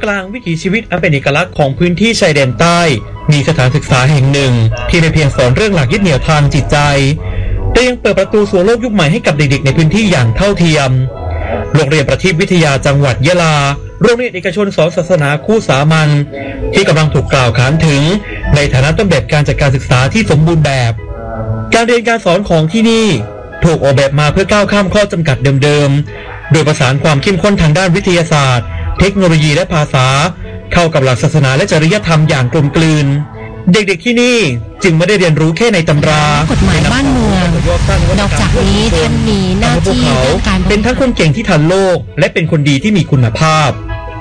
กลางวิถีชีวิตอันเป็นเอกลักษณ์ของพื้นที่ชายแดนใต้มีสถานศึกษาแห่งหนึ่งที่ไม่เพียงสอนเรื่องหลักยึดเหนี่ยวทางจิตใจแต่ยังเปิดประตูสู่โลกยุคใหม่ให้กับเด็กๆในพื้นที่อย่างเท่าเทียมโรงเรียนประทีปวิทยาจังหวัดยะลาโรงเรียนเอกชนสอนศาสนาคู่สามัญที่กำลังถูกกล่าวขานถึงในฐานะต้นแบบการจัดการศึกษาที่สมบูรณ์แบบการเรียนการสอนของที่นี่ถูกออกแบบมาเพื่อก้าวข้ามข้อจำกัดเดิมๆโดยประสานความเข้มข้นทางด้านวิทยาศาสตร์เทคโนโลยีและภาษาเข้ากับหลักศาสนาและจริยธรรมอย่างกลมกลืนเด็กๆที่นี่จึงไม่ได้เรียนรู้แค่ในตำรากฎหมายบ้านเมืองนอกจากนี้ท่านมีหน้าที่การเป็นทั้งคนเก่งที่ทันโลกและเป็นคนดีที่มีคุณภาพ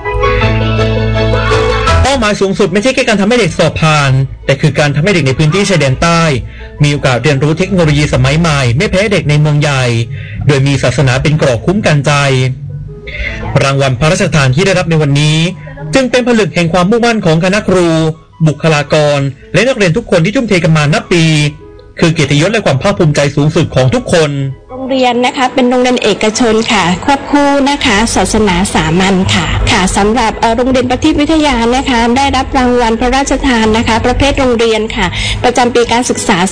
เป้าหมายสูงสุดไม่ใช่แค่การทำให้เด็กสอบผ่านแต่คือการทำให้เด็กในพื้นที่ชายแดนใต้มีโอกาสเรียนรู้เทคโนโลยีสมัยใหม่ไม่แพ้เด็กในเมืองใหญ่โดยมีศาสนาเป็นเกราะคุ้มกันใจรางวัลพระราชทานที่ได้รับในวันนี้จึงเป็นผลึกแห่งความมุ่งมั่นของคณะครูบุคลากรและนักเรียนทุกคนที่ทุ่มเทกันมานับปีคือเกียรติยศและความภาคภูมิใจสูงสุดของทุกคนโรงเรียนนะคะเป็นโรงเรียนเอกชนค่ะควบคู่นะคะศาสนาสามัญค่ะสำหรับโรงเรียนประทีปวิทยานะคะได้รับรางวัลพระราชทานนะคะประเภทโรงเรียนค่ะประจำปีการศึกษา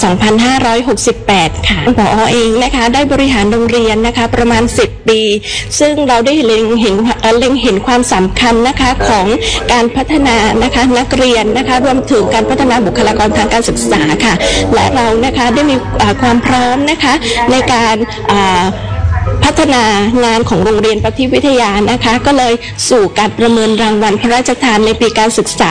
2568 ค่ะผอ.เองนะคะได้บริหารโรงเรียนนะคะประมาณ10 ปีซึ่งเราได้เล็งเห็นความสำคัญนะคะของการพัฒนานะคะนักเรียนนะคะรวมถึงการพัฒนาบุคลากรทางการศึกษาค่ะและเรานะคะได้มีความพร้อมนะคะในการพัฒนางานของโรงเรียนประทีปวิทยานะคะก็เลยสู่การประเมินรางวัลพระราชทานในปีการศึกษา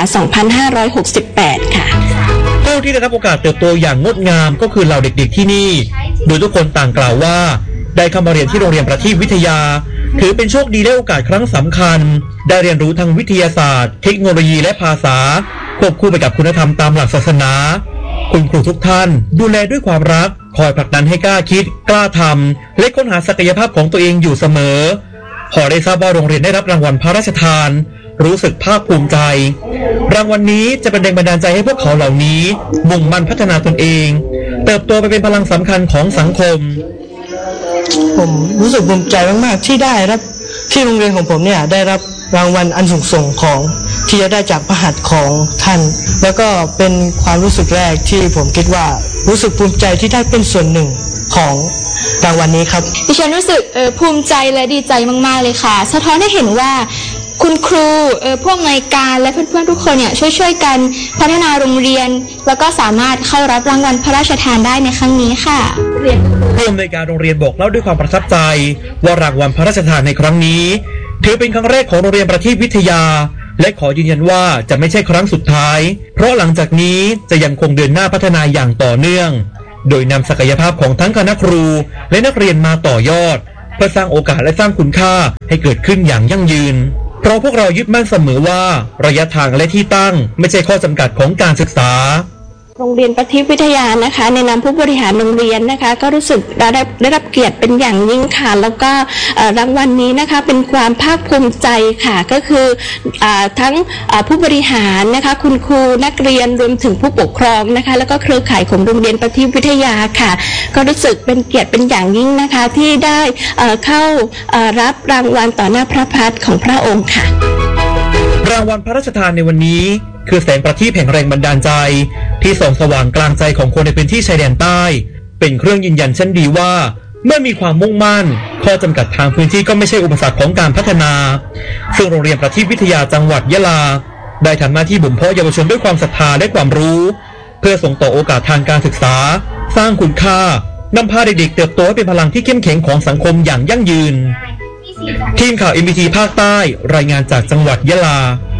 2568 ค่ะผู้ที่ได้รับโอกาสเติบโตอย่างงดงามก็คือเหล่าเด็กๆที่นี่โดยทุกคนต่างกล่าวว่าได้เข้ามาเรียนที่โรงเรียนประทีปวิทยาถือเป็นโชคดีและโอกาสครั้งสำคัญได้เรียนรู้ทางวิทยาศาสตร์เทคโนโลยีและภาษาควบคู่ไปกับคุณธรรมตามหลักศาสนาคุณครูทุกท่านดูแลด้วยความรักคอยผลักดันให้กล้าคิดกล้าทำและค้นหาศักยภาพของตัวเองอยู่เสมอพอได้ทราบว่าโรงเรียนได้รับรางวัลพระราชทานรู้สึกภาคภูมิใจรางวัลนี้จะเป็นแรงบันดาลใจให้พวกเขาเหล่านี้มุ่งมั่นพัฒนาตนเองเติบโตไปเป็นพลังสำคัญของสังคมผมรู้สึกภูมิใจมากๆที่ได้รับที่โรงเรียนของผมเนี่ยได้รับรางวัลอันสูงส่งของที่จะได้จากพระหัตถ์ของท่านแล้วก็เป็นความรู้สึกแรกที่ผมคิดว่ารู้สึกภูมิใจที่ได้เป็นส่วนหนึ่งของรางวัลนี้ครับดิฉันรู้สึกภูมิใจและดีใจมากๆเลยค่ะสะท้อนให้เห็นว่าคุณครูพวกหน่วยการและเพื่อนๆทุกคนเนี่ยช่วยกันพัฒนาโรงเรียนแล้วก็สามารถเข้ารับรางวัลพระราชทานได้ในครั้งนี้ค่ะผู้อำนวยการโรงเรียนบอกเล่าด้วยความประทับใจว่ารางวัลพระราชทานในครั้งนี้ถือเป็นครั้งแรกของโรงเรียนประทีปวิทยาและขอยืนยันว่าจะไม่ใช่ครั้งสุดท้ายเพราะหลังจากนี้จะยังคงเดินหน้าพัฒนาอย่างต่อเนื่องโดยนำศักยภาพของทั้งคณะครูและนักเรียนมาต่อยอดเพื่อสร้างโอกาสและสร้างคุณค่าให้เกิดขึ้นอย่างยั่งยืนเพราะพวกเรายึดมั่นเสมอว่าระยะทางและที่ตั้งไม่ใช่ข้อจำกัดของการศึกษาโรงเรียนประทีปวิทยานะคะในนามผู้บริหารโรงเรียนนะคะก็รู้สึกได้รับเกียรติเป็นอย่างยิ่งค่ะแล้วก็รางวัลนี้นะคะเป็นความภาคภูมิใจค่ะก็คือทั้งผู้บริหารนะคะคุณครูนักเรียนรวมถึงผู้ปกครองนะคะแล้วก็เครือข่ายของโรงเรียนประทีปวิทยาค่ะก็รู้สึกเป็นเกียรติเป็นอย่างยิ่งนะคะที่ได้เข้ารับรางวัลต่อหน้าพระพักตร์ของพระองค์ค่ะรางวัลพระราชทานในวันนี้คือแสงประทีปแห่งแรงบันดาลใจที่ส่องสว่างกลางใจของคนในพื้นที่ชายแดนใต้เป็นเครื่องยืนยันชั้นดีว่าเมื่อมีความมุ่งมั่นข้อจำกัดทางพื้นที่ก็ไม่ใช่อุปสรรคของการพัฒนาซึ่งโรงเรียนประทีปวิทยาจังหวัดยะลาได้ทำหน้าที่บ่มเพาะเยาวชนด้วยความศรัทธาและความรู้เพื่อส่งต่อโอกาสทางการศึกษาสร้างคุณค่านำพาเด็กๆเติบโตให้เป็นพลังที่เข้มแข็งของสังคมอย่างยั่งยืนทีมข่าว MBT ภาคใต้รายงานจากจังหวัดยะลา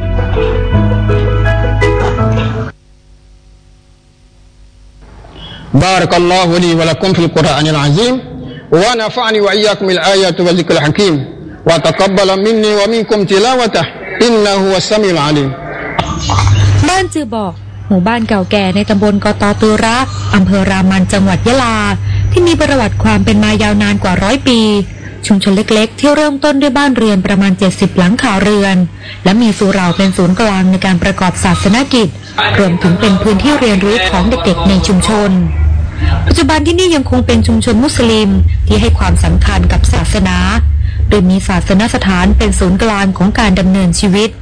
بارك الله لي ولكم في القرآن العظيم ونفعني وإياكم الآيات والذكر الحكيم وتقبل مني ومنكم تلاوته إنه هو السميع العليم บ้านจือบอกหมู่บ้านเก่าแก่ในตำบลกตตุระอำเภอรามันจังหวัดยะลาที่มีประวัติความเป็นมายาวนานกว่า100 ปีชุมชนเล็กๆที่เริ่มต้นด้วยบ้านเรือนประมาณ70หลังคาเรือนและมีสุเหร่าเป็นศูนย์กลางในการประกอบศาสนกิจรวมถึงเป็นพื้นที่เรียนรู้ของเด็กๆในชุมชนปัจจุบันที่นี่ยังคงเป็นชุมชนมุสลิมที่ให้ความสำคัญกับศาสนาโดยมีศาสนสถานเป็นศูนย์กลางของการดำเนินชีวิต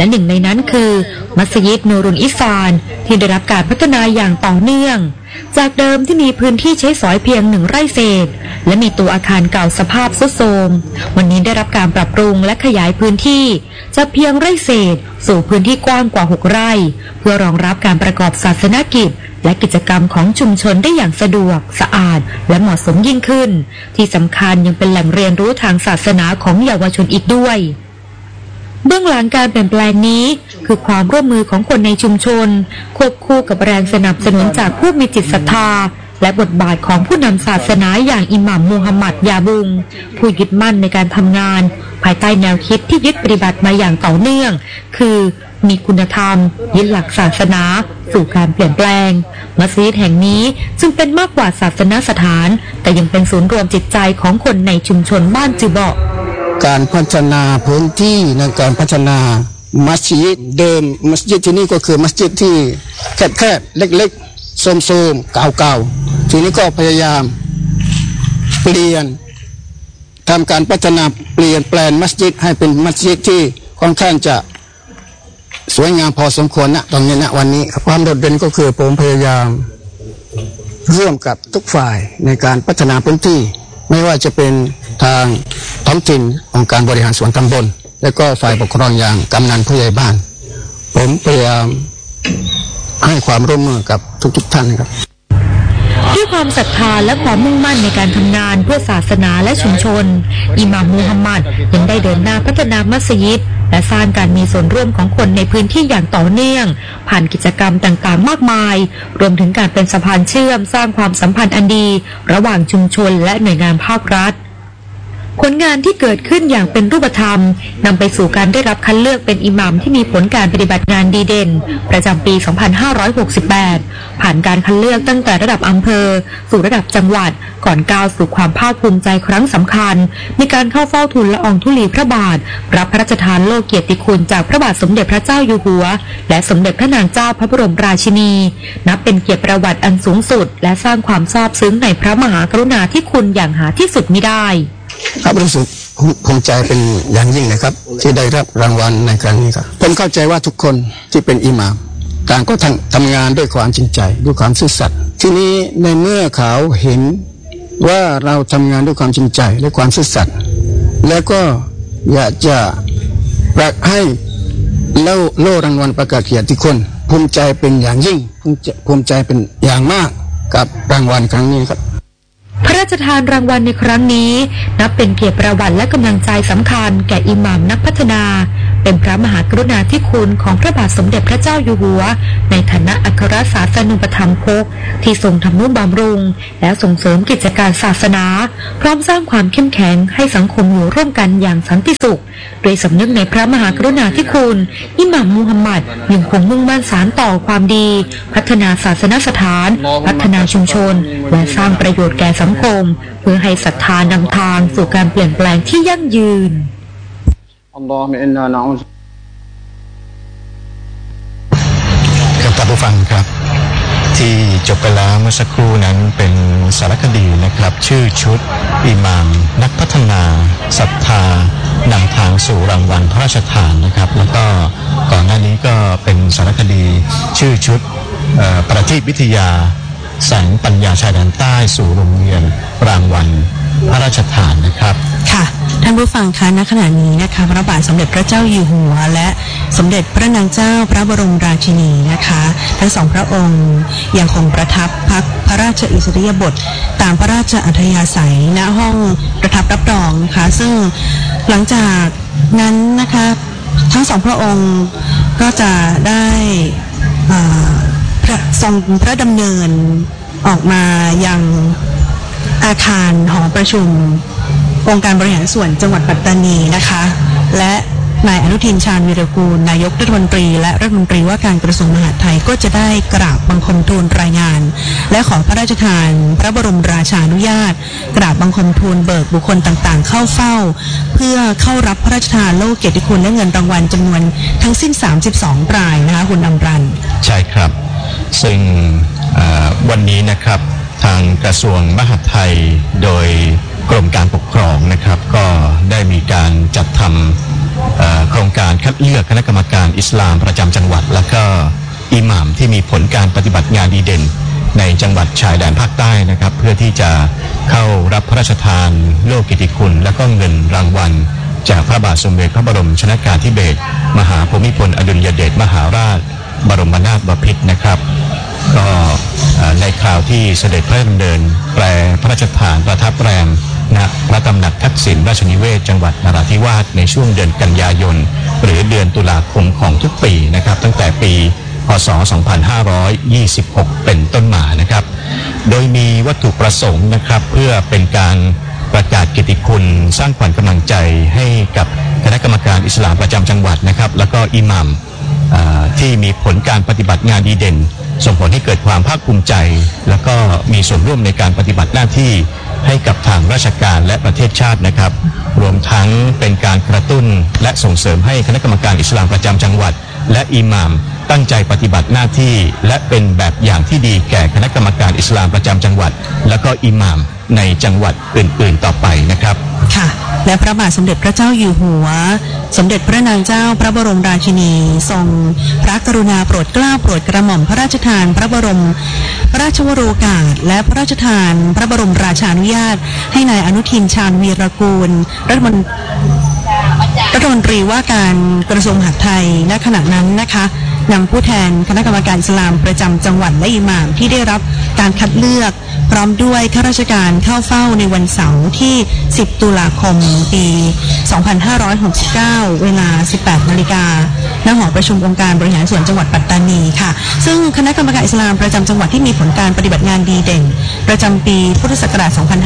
และหนึ่งในนั้นคือมัสยิดนูรุนอิซานที่ได้รับการพัฒนาอย่างต่อเนื่องจากเดิมที่มีพื้นที่ใช้สอยเพียง1 ไร่เศษและมีตัวอาคารเก่าสภาพทรุดโทรมวันนี้ได้รับการปรับปรุงและขยายพื้นที่จากเพียงไร่เศษสู่พื้นที่กว้างกว่า6 ไร่เพื่อรองรับการประกอบศาสนกิจและกิจกรรมของชุมชนได้อย่างสะดวกสะอาดและเหมาะสมยิ่งขึ้นที่สำคัญยังเป็นแหล่งเรียนรู้ทางศาสนาของเยาวชนอีกด้วยเบื้องหลังการเปลี่ยนแปลงนี้คือความร่วมมือของคนในชุมชนควบคู่กับแรงสนับสนุนจากผู้มีจิตศรัทธาและบทบาทของผู้นำศาสนาอย่างอิหม่ามมูฮัมหมัดยาบุงผู้ยึดมั่นในการทำงานภายใต้แนวคิดที่ยึดปฏิบัติมาอย่างต่อเนื่องคือมีคุณธรรมยึดหลักศาสนาสู่การเปลี่ยนแปลงมัสยิดแห่งนี้จึงเป็นมากกว่าศาสนสถานแต่ยังเป็นศูนย์รวมจิตใจของคนในชุมชนบ้านจือเบาะการพัฒนาพื้นที่ในการพัฒนามัสยิดเดิมมัสยิดที่นี่ก็คือมัสยิดที่แคบๆเล็กๆโทรมๆเก่าๆทีนี้ก็พยายามเปลี่ยนทำการพัฒนาเปลี่ยนแปลงมัสยิดให้เป็นมัสยิดที่ค่อนข้างจะสวยงามพอสมควรนะตรงนี้นะวันนี้ความโดดเด่นก็คือผมพยายามร่วมกับทุกฝ่ายในการพัฒนาพื้นที่ไม่ว่าจะเป็นทางท้องถิ่นองค์การบริหารส่วนตำบลและก็ฝ่ายปกครองอย่างกำนันผู้ใหญ่บ้านผมพยายามให้ความร่วมมือกับทุกท่านครับด้วยความศรัทธาและความมุ่งมั่นในการทำงานเพื่อศาสนาและชุมชนอิหม่ามมูฮัมหมัดยังได้เดินหน้าพัฒนามัสยิดและสร้างการมีส่วนร่วมของคนในพื้นที่อย่างต่อเนื่องผ่านกิจกรรมต่างๆมากมายรวมถึงการเป็นสะพานเชื่อมสร้างความสัมพันธ์อันดีระหว่างชุมชนและหน่วยงานภาครัฐผลงานที่เกิดขึ้นอย่างเป็นรูปธรรมนำไปสู่การได้รับคัดเลือกเป็นอิหมัมที่มีผลการปฏิบัติงานดีเด่นประจำปี 2568 ผ่านการคัดเลือกตั้งแต่ระดับอำเภอสู่ระดับจังหวัดก่อนก้าวสู่ความภาคภูมิใจครั้งสำคัญในการเข้าเฝ้าทูลละอองธุลีพระบาทรับพระราชทานโล่เกียรติคุณจากพระบาทสมเด็จพระเจ้าอยู่หัวและสมเด็จพระนางเจ้าพระบรมราชินีนับเป็นเกียรติประวัติอันสูงสุดและสร้างความซาบซึ้งในพระมหากรุณาธิคุณอย่างหาที่สุดมิได้ครับรู้สึกภูมิใจเป็นอย่างยิ่งนะครับที่ได้รับรางวัลในครั้งนี้ครับผมเข้าใจว่าทุกคนที่เป็นอิหม่ามต่างก็ทำงานด้วยความจริงใจด้วยความซื่อสัตย์ทีนี้ในเมื่อเขาเห็นว่าเราทำงานด้วยความจริงใจและความซื่อสัตย์แล้วก็อยากจะให้โล่รางวัลประกาศเกียรติคุณภูมิใจเป็นอย่างยิ่งภูมิใจเป็นอย่างมากกับรางวัลครั้งนี้ครับพระราชทานรางวัลในครั้งนี้นับเป็นเกียรติประวัติและกำลังใจสำคัญแก่อิหม่ามนักพัฒนาเป็นพระมหากรุณาธิคุณของพระบาทสมเด็จพระเจ้าอยู่หัวในฐานะอัครศาสนูปถัมภกที่ทรงทำนุบำรุงและส่งเสริมกิจการศาสนาพร้อมสร้างความเข้มแข็งให้สังคมอยู่ร่วมกันอย่างสันติสุขโดยสำนึกในพระมหากรุณาธิคุณอิหม่ามมูฮัมหมัดยังคงมุ่งมั่นสานต่อความดีพัฒนาศาสนสถานพัฒนาชุมชนและสร้างประโยชน์แก่สังคมเพื่อให้ศรัทธานำทางสู่การเปลี่ยนแปลงที่ยั่งยืนครับท่านผู้ฟังครับที่จบไปแล้วเมื่อสักครู่นั้นเป็นสารคดีนะครับชื่อชุดอิหม่ามนักพัฒนาศรัทธานำทางสู่รางวัลพระราชทานนะครับแล้วก็ก่อนหน้านี้ก็เป็นสารคดีชื่อชุดประทีปวิทยาแสงปัญญาชายแดนใต้สู่โรงเรียนรางวัลพระราชทานนะครับค่ะท่านผู้ฟังคะณขณะนี้นะคะพระบาทสมเด็จพระเจ้าอยู่หัวและสมเด็จพระนางเจ้าพระบรมราชินีนะคะทั้งสองพระองค์ยังคงประทับพักพระราชอิสริยาบถตามพระราชอัธยาศัยณห้องประทับรับรองนะคะซึ่งหลังจากนั้นนะคะทั้งสองพระองค์ก็จะได้ทรงพระดำเนินออกมายังอาคารหอประชุมองค์การบริหารส่วนจังหวัดปัตตานีนะคะและนายอนุทินชาญวีรกูลนายกรัฐมนตรีและรัฐมนตรีว่าการกระทรวงมหาดไทยก็จะได้กราบบังคมทูลรายงานและขอพระราชทานพระบรมราชานุญาตกราบบังคมทูลเบิกบุคคลต่างๆเข้าเฝ้าเพื่อเข้ารับพระราชทานโล่เกียรติคุณและเงินรางวัลจำนวนทั้งสิ้น32รายนะคะคุณอำรันใช่ครับซึ่งวันนี้นะครับทางกระทรวงมหาดไทยโดยกรมการปกครองนะครับก็ได้มีการจัดทำโครงการคัดเลือกคณะกรรมการอิสลามประจำจังหวัดและก็อิหม่ามที่มีผลการปฏิบัติงานดีเด่นในจังหวัดชายแดนภาคใต้นะครับเพื่อที่จะเข้ารับพระราชทานโล่กิตติคุณและก็เงินรางวัลจากพระบาทสมเด็จพระบรมชนกาธิเบศรมหาภูมิพลอดุลยเดชมหาราชบรมนาถบพิตรนะครับก็ในคราวที่เสด็จพระดำเนินแปรพระราชทานประทับแรมณพระตำหนักทักษิณราชนิเวศจังหวัดนราธิวาสในช่วงเดือนกันยายนหรือเดือนตุลาคมของทุกปีนะครับตั้งแต่ปีพ.ศ. 2526 เป็นต้นมานะครับโดยมีวัตถุประสงค์นะครับเพื่อเป็นการประกาศเกียรติคุณสร้างขวัญกำลังใจให้กับคณะกรรมการอิสลามประจำจังหวัดนะครับแล้วก็อิหม่ามที่มีผลการปฏิบัติงานดีเด่นส่งผลให้เกิดความภาคภูมิใจแล้วก็มีส่วนร่วมในการปฏิบัติหน้าที่ให้กับทางราชการและประเทศชาตินะครับรวมทั้งเป็นการกระตุ้นและส่งเสริมให้คณะกรรมการอิสลามประจำจังหวัดและอิหม่ามตั้งใจปฏิบัติหน้าที่และเป็นแบบอย่างที่ดีแก่คณะกรรมการอิสลามประจำจังหวัดและก็อิหม่ามในจังหวัดอื่นๆต่อไปนะครับค่ะและพระบาทสมเด็จพระเจ้าอยู่หัวสมเด็จพระนางเจ้าพระบรมราชินีทรงพระกรุณาโปรดเกล้าโปรดกระหม่อมพระราชทานพระบรมราชวโรกาสและพระราชทานพระบรมราชานุญาตให้นายอนุทินชาญวีรกูลรัฐมนตรีว่าการกระทรวงมหาดไทยณขณะนั้นนะคะนำผู้แทนคณะกรรมการอิสลามประจำจังหวัดและอิหม่ามที่ได้รับการคัดเลือกพร้อมด้วยข้าราชการเข้าเฝ้าในวันเสาร์ที่ 10 ตุลาคม ปี 2569 เวลา 18 นาฬิกาณ หอประชุมองค์การบริหารส่วนจังหวัดปัตตานีค่ะซึ่งคณะกรรมการอิสลามประจำจังหวัดที่มีผลการปฏิบัติงานดีเด่นประจำปีพุทธศักราช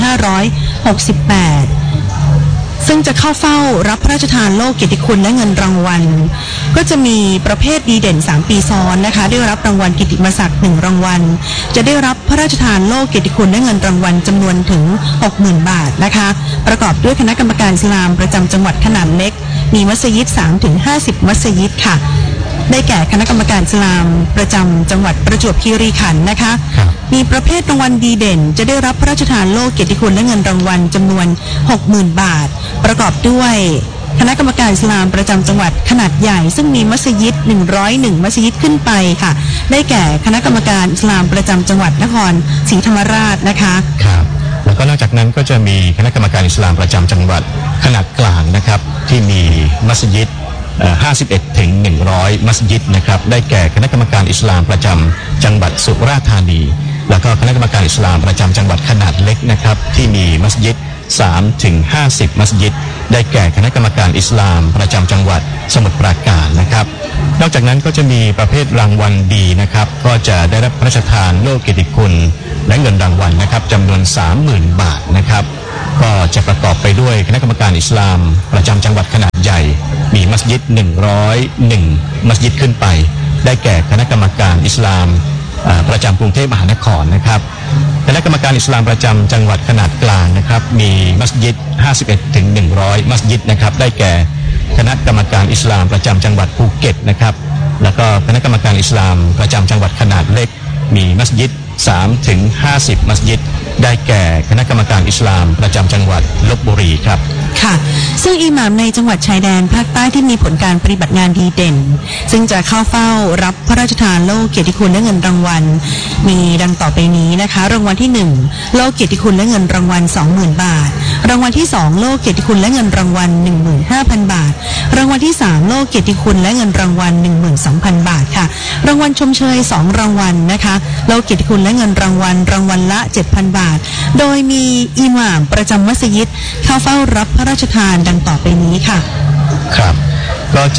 2568 ซึ่งจะเข้าเฝ้ารับพระราชทานโล่เกียรติคุณและเงินรางวัลก็จะมีประเภทดีเด่น3ปีซ้อนนะคะได้รับรางวัลกิตติมศักดิ์1รางวัลจะได้รับพระราชทานโล่เกียรติคุณและเงินรางวัลจำนวนถึง 60,000 บาทนะคะประกอบด้วยคณะกรรมการอิสลามประจำจังหวัดขนาดเล็กมีมัสยิด 3-50 มัสยิดค่ะได้แก่คณะกรรมการอิสลามประจำจังหวัดประจวบคีรีขันธ์นะคะมีประเภทรางวัลดีเด่นจะได้รับพระราชทานโล่เกียรติคุณและเงินรางวัลจำนวน 60,000 บาทประกอบด้วยคณะกรรมการอิสลามประจำจังหวัดขนาดใหญ่ซึ่งมีมัสยิด101มัสยิดขึ้นไปค่ะได้แก่คณะกรรมการอิสลามประจำจังหวัดนครศรีธรรมราชนะคะครับแล้วก็นอกจากนั้นก็จะมีคณะกรรมการอิสลามประจำจังหวัดขนาดกลางนะครับที่มีมัสยิด51 ถึง 100 มัสยิดนะครับได้แก่คณะกรรมการอิสลามประจำจังหวัดสุราษฎร์ธานีแล้วก็คณะกรรมการอิสลามประจำจังหวัดขนาดเล็กนะครับที่มีมัสยิด3 ถึง 50 มัสยิดได้แก่คณะกรรมการอิสลามประจำจังหวัดสมุทรปราการนะครับนอกจากนั้นก็จะมีประเภทรางวัลดีนะครับก็จะได้รับพระราชทานโล่เกียรติคุณและเงินรางวัลนะครับจำนวน 30,000 บาทนะครับก็จะประกอบไปด้วยคณะกรรมการอิสลามประจำจังหวัดขนาดใหญ่มีมัสยิด101มัสยิดขึ้นไปได้แก่คณะกรรมการอิสลามประจำกรุงเทพมหานครนะครับคณะกรรมการอิสลามประจำจังหวัดขนาดกลางนะครับมีมัสยิด51 ถึง 100 มัสยิดนะครับได้แก่คณะกรรมการอิสลามประจำจังหวัดภูเก็ตนะครับแล้วก็คณะกรรมการอิสลามประจำจังหวัดขนาดเล็กมีมัสยิด3 ถึง 50 มัสยิดได้แก่คณะกรรมการอิสลามประจำจังหวัดลพบุรีครับค่ะซึ่งอิหม่ามในจังหวัดชายแดนภาคใต้ที่มีผลการปฏิบัติงานดีเด่นซึ่งจะเข้าเฝ้ารับพระราชทานโล่เกียรติคุณและเงินรางวัลมีดังต่อไปนี้นะคะรางวัลที่1โล่เกียรติคุณและเงินรางวัล 20,000 บาทรางวัลที่2โล่เกียรติคุณและเงินรางวัล 15,000 บาทรางวัลที่3โล่เกียรติคุณและเงินรางวัล 12,000 บาทค่ะรางวัลชมเชย2รางวัลนะคะโล่เกียรติคุณและเงินรางวัลละ 7,000 บาทโดยมีอิหม่ามประจำมัสยิดเข้าเฝ้ารับพระราชทานดังต่อไปนี้ค่ะครับก็